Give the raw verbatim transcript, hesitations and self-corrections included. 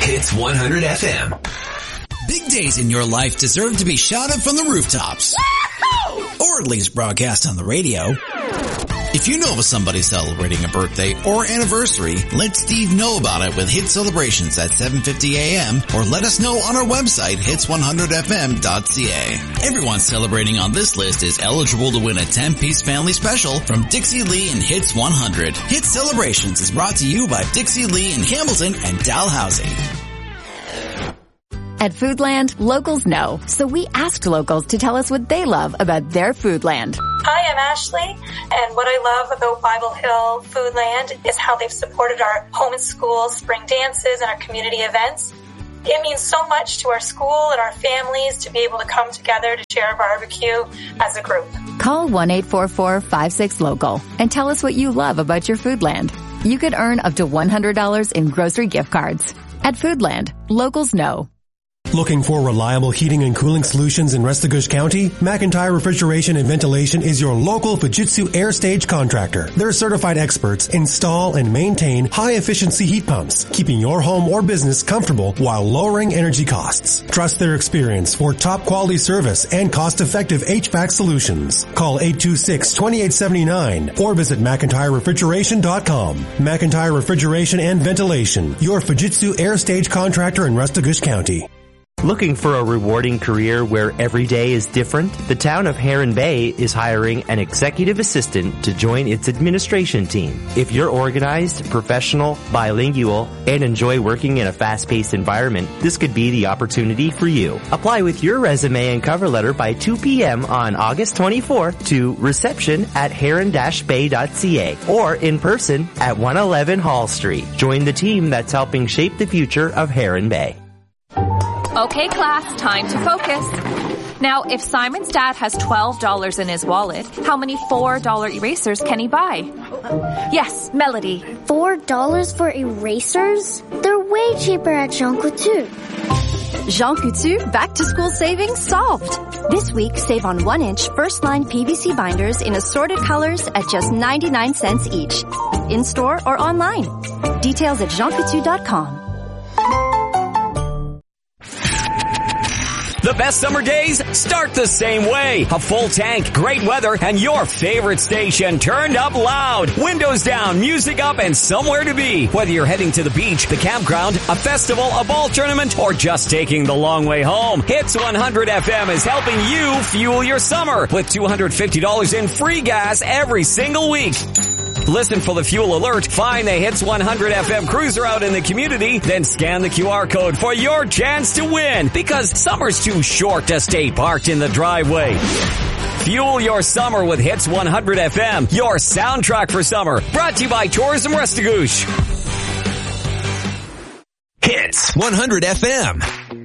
Hits one hundred F M. Big days in your life deserve to be shouted from the rooftops. Or at least broadcast on the radio. If you know of somebody celebrating a birthday or anniversary, let Steve know about it with Hit Celebrations at seven fifty a.m. or let us know on our website, hits one hundred f m dot c a. Everyone celebrating on this list is eligible to win a ten-piece family special from Dixie Lee and Hits one hundred. Hit Celebrations is brought to you by Dixie Lee in Hamilton and Dalhousie. At Foodland, locals know, so we asked locals to tell us what they love about their Foodland. Hi, I'm Ashley, and what I love about Bible Hill Foodland is how they've supported our home and school spring dances and our community events. It means so much to our school and our families to be able to come together to share a barbecue as a group. Call one eight four four, five six, local and tell us what you love about your Foodland. You could earn up to one hundred dollars in grocery gift cards. At Foodland, locals know. Looking for reliable heating and cooling solutions in Restigouche County? McIntyre Refrigeration and Ventilation is your local Fujitsu air stage contractor. Their certified experts install and maintain high-efficiency heat pumps, keeping your home or business comfortable while lowering energy costs. Trust their experience for top-quality service and cost-effective H V A C solutions. Call eight two six, two eight seven nine or visit McIntyre Refrigeration dot com. McIntyre Refrigeration and Ventilation, your Fujitsu air stage contractor in Restigouche County. Looking for a rewarding career where every day is different? The town of Heron Bay is hiring an executive assistant to join its administration team. If you're organized, professional, bilingual, and enjoy working in a fast-paced environment, this could be the opportunity for you. Apply with your resume and cover letter by two p.m. on August twenty-fourth to reception at heron dash bay dot c a or in person at one eleven Hall Street. Join the team that's helping shape the future of Heron Bay. Okay, class, time to focus. Now, if Simon's dad has twelve dollars in his wallet, how many four dollar erasers can he buy? Yes, Melody. four dollars for erasers? They're way cheaper at Jean Coutu. Jean Coutu back-to-school savings solved. This week, save on one-inch first-line P V C binders in assorted colors at just ninety-nine cents each. In-store or online. Details at jean coutu dot com. The best summer days start the same way. A full tank, great weather, and your favorite station turned up loud. Windows down, music up, and somewhere to be. Whether you're heading to the beach, the campground, a festival, a ball tournament, or just taking the long way home, Hits one hundred F M is helping you fuel your summer with two hundred fifty dollars in free gas every single week. Listen for the fuel alert, find the Hits one hundred F M cruiser out in the community, then scan the Q R code for your chance to win, because summer's too short to stay parked in the driveway. Fuel your summer with Hits one hundred F M, your soundtrack for summer. Brought to you by Tourism Restigouche. Hits one hundred F M.